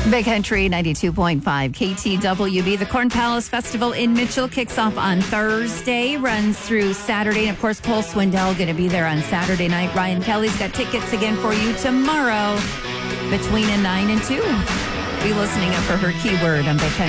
Big Country 92.5 KTWB. The Corn Palace Festival in Mitchell kicks off on Thursday, runs through Saturday. And of course, Cole Swindell going to be there on Saturday night. Ryan Kelly's got tickets again for you tomorrow between 9 and 2. Be listening up for her keyword on Big Country.